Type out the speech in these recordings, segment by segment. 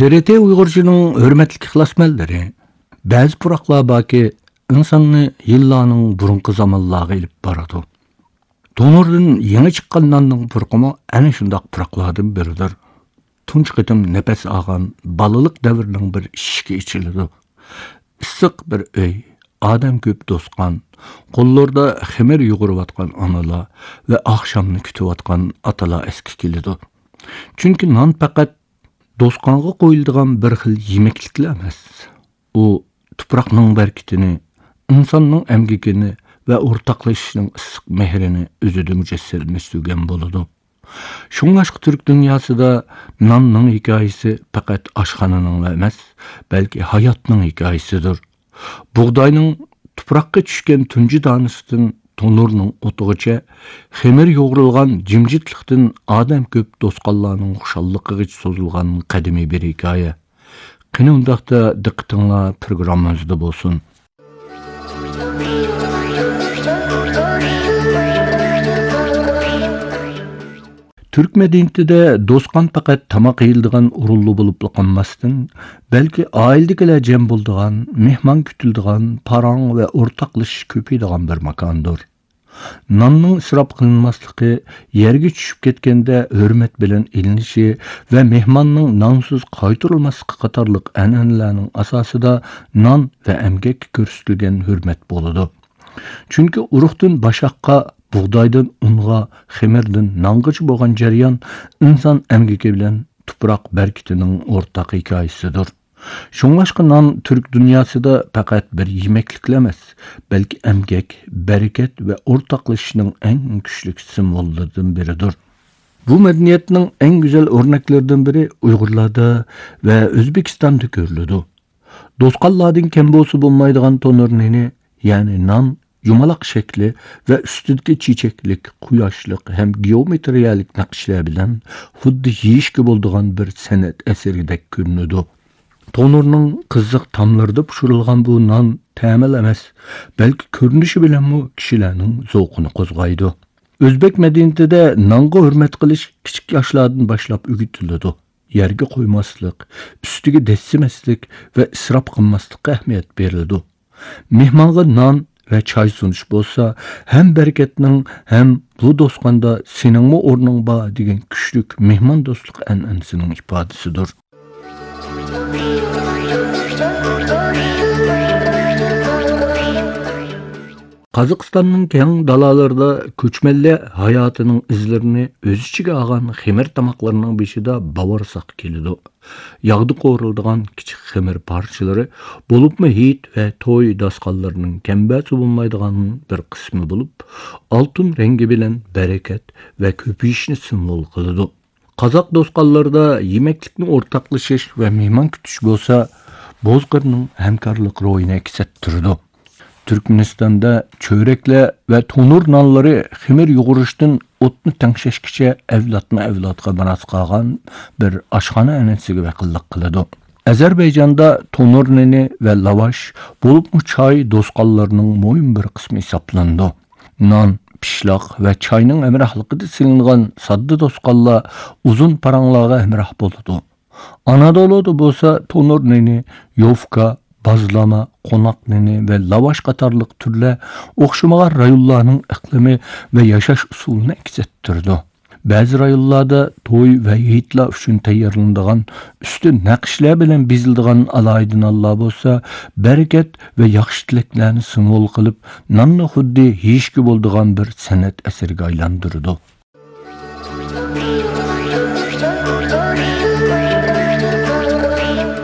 TRT Uyg'urchining hurmatli ixlosmandlari ba'zi puroqlar borki, insonni yillarning burunqi zamonlarga ilib boradi. To'nurdan yangi chiqqan nonning purqimi ana shundoq puroqlardan biridir. Tunç qitim nefes algan balılık davrning bir ishki ichiladi. Issiq bir uy, odam ko'p do'stqon, qo'llarda ximir yug'urayotgan onalar va oqshomni kutayotgan otalar esga keladi. Chunki non faqat do'stqonga qo'yiladigan bir xil yemekliklar emas. U tuproqning barkitini, insonning emgikini va o'rtoqlashishining issiq mehrini o'zida mujassamlashtirgan bo'ladi. Şunlaşqı Türk dünyasida nonning hikoyasi faqat oshxonaning emas, balki hayotning hikoyasidir. Buğdayning tuproqqa tushgan tunji donasidan tonurning o'tigacha, ximir yo'g'rilgan jimjitlikdan odam ko'p do'stqonlarning xushalligiga so'zilgan qadimiy bir hikoya. Qani undaqda diqqatinglar programmamizda bo'lsin. Türk medeniyetinde dostqan faqat tamaq yeyildigan urullu bulup qolmasdan, balki oiladagilar jam bo'ldigan, mehmon kutildigan, parang va o'rtoqlashish ko'paydigan bir makondir. Nonning isrof qilinmasligi, yerga tushib ketganda hurmat bilan ilinishi va mehmonning nonsiz qaytarilmasligi qatorliq an'analarning asosida non va emgakka ko'rsatilgan hurmat bo'ladi. Chunki urug'dan bashaqqa, buğdaydan unga, ximirdan nongacha bo'lgan jarayon inson emgaki bilan tuproq barkitining o'rtaq hikoyasidir. Shunglashqa non Türk dunyosida faqat bir yemekliklar emas, balki emgak, barakat va o'rtoqlashishning eng kuchli simvollaridan biridir. Bu madaniyatning eng go'zal o'rnaklaridan biri Uyg'urlarda va O'zbekistonda ko'riladi. Do'stqonlardan kam bo'lsa bo'lmaydigan tonurni, ya'ni non yumalaq shakli va ustidagi chechaklik, quyoshlik ham geometriyalik naqshlar bilan xuddi yeyishga bo'ladigan bir san'at asaridek ko'rinadi. Tonurning qiziq tomlarida pishirilgan bu non ta'mil emas, balki ko'rinishi bilan kishilarning zavqini qo'zg'aydi. O'zbek madaniyatida nonga hurmat qilish kichik yoshlardan boshlab o'rgatiladi. Yerga qo'ymaslik, ustiga desimaslik va isrof qilmaslikka ahamiyat beriladi. Mehmonga non ve çay sunuş bolsa, hem bereketning hem bu dostqanda seningmi o'rning bor degan kuchlik mehmon do'stlik an'anasining ifodasidir. Qozog'istonning keng dalalarida ko'chmanli hayotining izlarini o'z ichiga olgan ximir tamoqlarining beshida bavarsoq keladi. Yağda qo'rildigan kichik ximir parchalari bo'libmi hit va to'y dasqonlarining kambasi bo'lmaydigan bir qismi bo'lib, oltin rangi bilan barakat va ko'payishni simbol qiladi. Qozoq do'stqonlarida yemeklikni o'rtoqlashish va mehmon kutish bo'lsa, bozqirning hamkorlik ro'yini aks ettirdi. Türkmenistan'da çörekle ve tonur nonları ximir yoğuruştan o'tni tangshashgacha avlodma-avlodga miros qolgan bir oshxona an'anasiga vakillik qiladi. Ozarbayjonda tonur noni va lavash bo'libmi choy do'stqonlarining muhim bir qismi hisoblandi. Non, pishloq va choyning hamrohligida silingan sodda do'stqonlar uzun paranglarga hamroh bo'ladi. Anadolu'da bo'lsa tonur noni, yofka, bazlama, qo'noq noni va lavash qatorliq turlar o'xshamagan rayonlarning iqlimi va yashash usulini aks ettirdi. Ba'zi rayonlarda to'y va yeyitlar uchun tayyorlanadigan usti naqshlar bilan beziladigan alayda nonlar bo'lsa, barakat va yaxshi tilaklarni simbol qilib, nonni xuddi yeyishga bo'ladigan bir san'at asariga aylantirdi.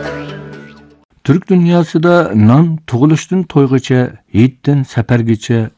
Türk dünyasida non tug'ilishdan to'ygacha, yeyitdan safargacha